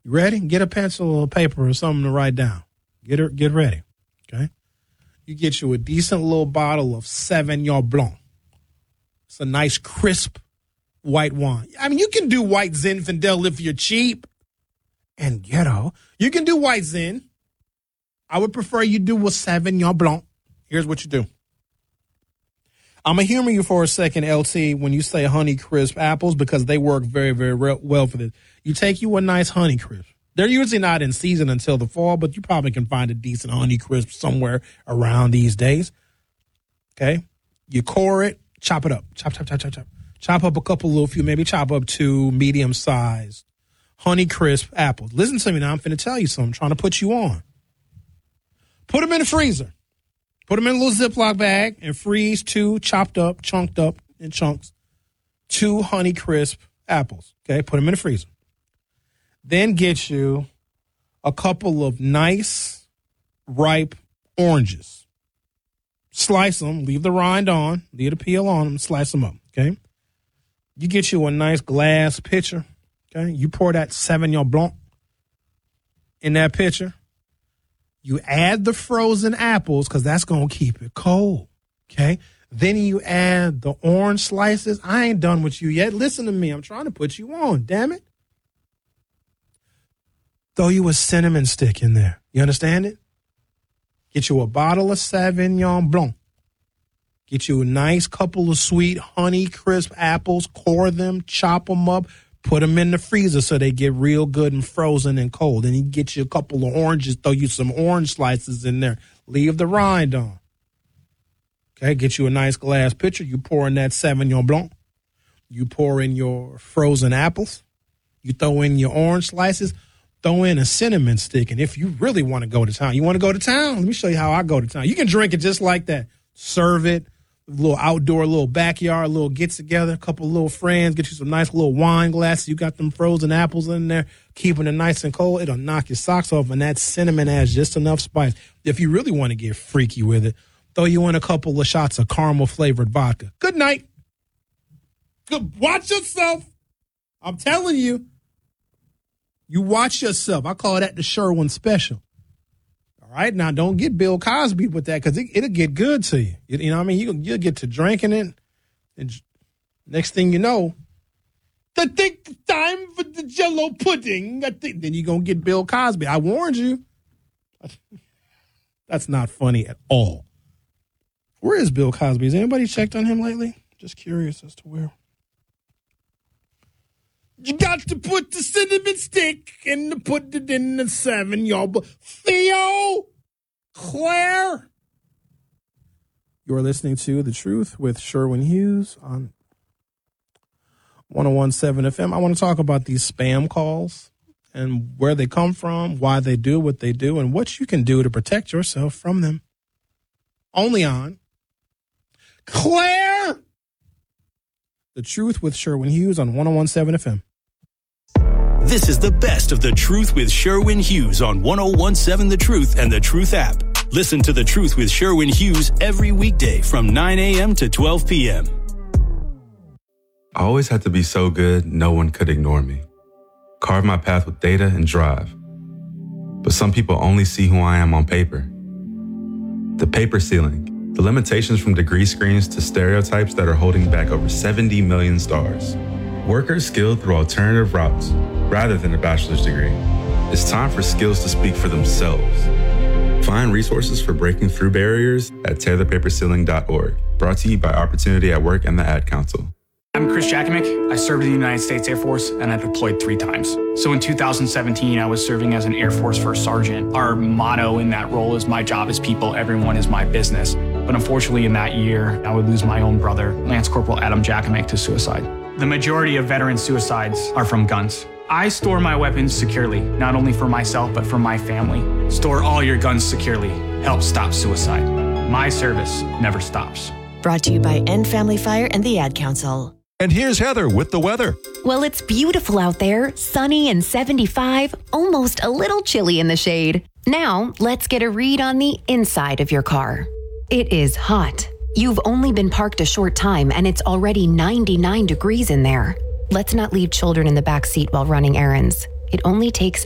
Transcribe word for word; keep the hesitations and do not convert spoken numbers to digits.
You ready? Get a pencil or paper or something to write down. Get her, get ready, okay? You get you a decent little bottle of Sauvignon Blanc. It's a nice, crisp white wine. I mean, you can do white Zinfandel if you're cheap and ghetto. You can do white Zin. I would prefer you do a Sauvignon Blanc. Here's what you do. I'm going to humor you for a second, L T, when you say Honey Crisp apples, because they work very, very re- well for this. You take you a nice Honey Crisp. They're usually not in season until the fall, but you probably can find a decent Honey Crisp somewhere around these days. Okay? You core it, chop it up. Chop, chop, chop, chop, chop. Chop up a couple little few, maybe chop up two medium-sized Honey Crisp apples. Listen to me now. I'm finna tell you something. I'm trying to put you on. Put them in the freezer. Put them in a little Ziploc bag and freeze two chopped up, chunked up in chunks, two Honey Crisp apples. Okay, put them in the freezer. Then get you a couple of nice, ripe oranges. Slice them, leave the rind on, leave the peel on them, slice them up, okay? You get you a nice glass pitcher, okay? You pour that Sauvignon Blanc in that pitcher. You add the frozen apples because that's going to keep it cold, okay? Then you add the orange slices. I ain't done with you yet. Listen to me. I'm trying to put you on, damn it. Throw you a cinnamon stick in there. You understand it? Get you a bottle of Sauvignon Blanc. Get you a nice couple of sweet Honey Crisp apples. Core them, chop them up. Put them in the freezer so they get real good and frozen and cold. And you get you a couple of oranges, throw you some orange slices in there. Leave the rind on. Okay, get you a nice glass pitcher. You pour in that Sauvignon Blanc. You pour in your frozen apples. You throw in your orange slices. Throw in a cinnamon stick. And if you really want to go to town, you want to go to town? Let me show you how I go to town. You can drink it just like that. Serve it. A little outdoor, a little backyard, a little get-together, a couple of little friends, get you some nice little wine glasses. You got them frozen apples in there, keeping it nice and cold. It'll knock your socks off, and that cinnamon has just enough spice. If you really want to get freaky with it, throw you in a couple of shots of caramel-flavored vodka. Good night. Good. Watch yourself. I'm telling you. You watch yourself. I call that the Sherwin special. All right, now don't get Bill Cosby with that because it, it'll get good to you. You, you know what I mean? You, you'll get to drinking it, and next thing you know, I think the time for the Jello pudding. I think then you're going to get Bill Cosby. I warned you. That's not funny at all. Where is Bill Cosby? Has anybody checked on him lately? Just curious as to where. You got to put the cinnamon stick and put it in the Sauvignon Blanc. Theo, Claire. You're listening to The Truth with Sherwin Hughes on one oh one point seven F M. I want to talk about these spam calls and where they come from, why they do what they do, and what you can do to protect yourself from them. Only on Claire. The Truth with Sherwin Hughes on one oh one point seven F M. This is the best of The Truth with Sherwin Hughes on one oh one point seven The Truth and The Truth app. Listen to The Truth with Sherwin Hughes every weekday from nine a.m. to twelve p.m. I always had to be so good, no one could ignore me. Carve my path with data and drive. But some people only see who I am on paper. The paper ceiling, the limitations from degree screens to stereotypes that are holding back over seventy million stars. Workers skilled through alternative routes rather than a bachelor's degree. It's time for skills to speak for themselves. Find resources for breaking through barriers at tear the paper ceiling dot org. Brought to you by Opportunity at Work and the Ad Council. I'm Chris Jakimick. I served in the United States Air Force and I deployed three times. So in two thousand seventeen, I was serving as an Air Force First Sergeant. Our motto in that role is my job is people, everyone is my business. But unfortunately in that year, I would lose my own brother, Lance Corporal Adam Jakimick, to suicide. The majority of veteran suicides are from guns. I store my weapons securely, not only for myself, but for my family. Store all your guns securely. Help stop suicide. My service never stops. Brought to you by End Family Fire and the Ad Council. And here's Heather with the weather. Well, it's beautiful out there, sunny and seventy-five, almost a little chilly in the shade. Now, let's get a read on the inside of your car. It is hot. You've only been parked a short time and it's already ninety-nine degrees in there. Let's not leave children in the back seat while running errands. It only takes